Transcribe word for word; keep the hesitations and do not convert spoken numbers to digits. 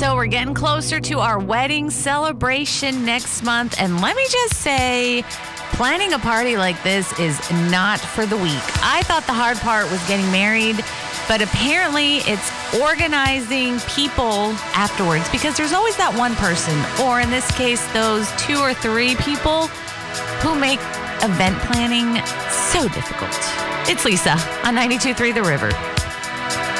So we're getting closer to our wedding celebration next month. And let me just say, planning a party like this is not for the weak. I thought the hard part was getting married, but apparently it's organizing people afterwards, because there's always that one person, or in this case, those two or three people who make event planning so difficult. It's Lisa on ninety-two point three The River.